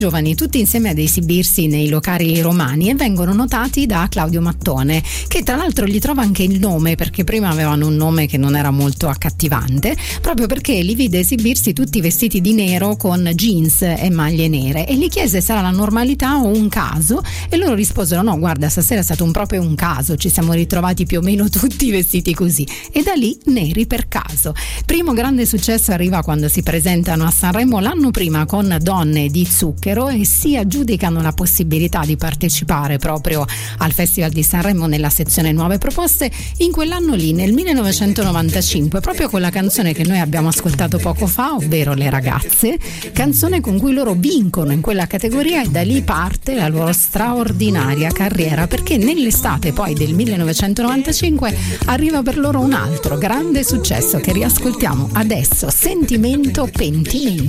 giovani tutti insieme ad esibirsi nei locali romani e vengono notati da Claudio Mattone, che tra l'altro gli trova anche il nome, perché prima avevano un nome che non era molto accattivante, proprio perché li vide esibirsi tutti vestiti di nero con jeans e maglie nere, e gli chiese se era la normalità o un caso, e loro risposero: no, guarda, stasera è stato proprio un caso, ci siamo ritrovati più o meno tutti vestiti così, e da lì neri per caso. Primo grande successo arriva quando si presentano a Sanremo l'anno prima con Donne di Zucchero e si aggiudicano la possibilità di partecipare proprio al Festival di Sanremo nella sezione Nuove Proposte. In quell'anno lì, nel 1995, proprio con la canzone che noi abbiamo ascoltato poco fa, ovvero Le Ragazze, canzone con cui loro vincono in quella categoria, e da lì parte la loro straordinaria carriera, perché nell'estate poi del 1995 arriva per loro un altro grande successo che riascoltiamo adesso: Sentimento Pentimento.